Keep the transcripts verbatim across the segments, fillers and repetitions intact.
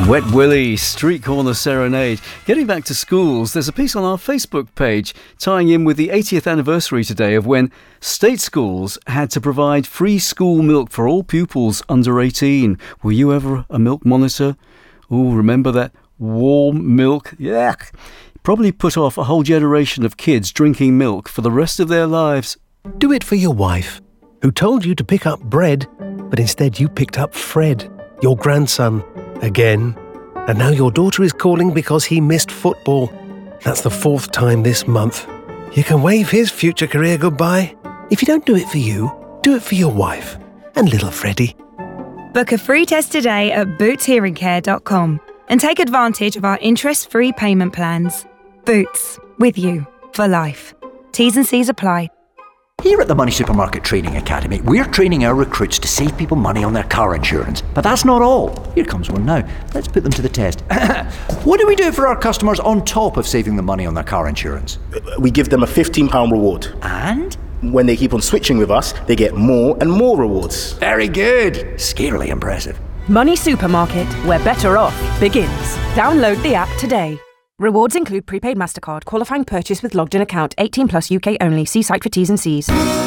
Wet Willie, Street Corner Serenade. Getting back to schools, there's a piece on our Facebook page tying in with the eightieth anniversary today of when state schools had to provide free school milk for all pupils under eighteen. Were you ever a milk monitor? Oh, remember that warm milk? Yeah. Probably put off a whole generation of kids drinking milk for the rest of their lives. Do it for your wife, who told you to pick up bread, but instead you picked up Fred, your grandson, again. And now your daughter is calling because he missed football. That's the fourth time this month. You can wave his future career goodbye. If you don't do it for you, do it for your wife and little Freddie. Book a free test today at boots hearing care dot com and take advantage of our interest-free payment plans. Boots, with you for life. T's and C's apply. Here at the Money Supermarket Training Academy, we're training our recruits to save people money on their car insurance. But that's not all. Here comes one now. Let's put them to the test. What do we do for our customers on top of saving them money on their car insurance? We give them a fifteen pounds reward. And? When they keep on switching with us, they get more and more rewards. Very good. Scarily impressive. Money Supermarket, where better off begins. Download the app today. Rewards include prepaid MasterCard, qualifying purchase with logged in account, eighteen plus U K only. See site for T's and C's.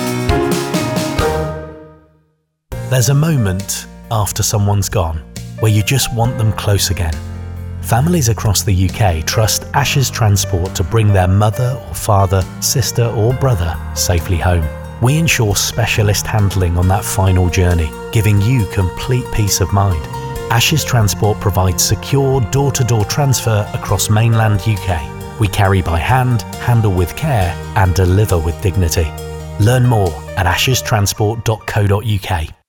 There's a moment after someone's gone where you just want them close again. Families across the U K trust Ashes Transport to bring their mother or father, sister or brother safely home. We ensure specialist handling on that final journey, giving you complete peace of mind. Ashes Transport provides secure door-to-door transfer across mainland U K. We carry by hand, handle with care and deliver with dignity. Learn more at ashes transport dot co dot U K.